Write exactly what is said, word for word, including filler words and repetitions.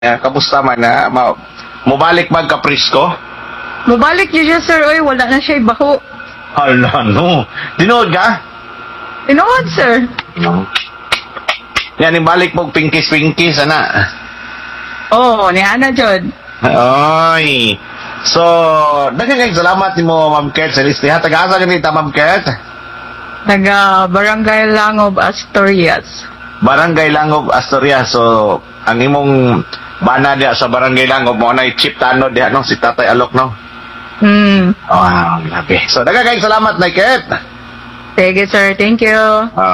Uh, kamusta man na ma mubalik mag ka Prisco? Mubalik niyo siya, sir. Oy, wala na siya ibaho. Hala, no. Tinood ka? Tinood, sir. No. Yan, ibalik mo pinkis-pinkis, ana. Oo, oh, ni Ana, Jod. Ay. So, daghang salamat ni mo, Ma'am Kurt, sa listiha. Taga-asa ganito, Ma'am Kurt? Taga Barangay Langob, Asturias. Barangay Langob, Asturias. So, ang imong bana diya sa Barangay Langob, mo na i-chip tano diya, no? Si Tatay Alok, no? Hmm. Oh, grabe. So, daghang salamat, Ma'am Kurt. Sige, sir. Thank you. Ah.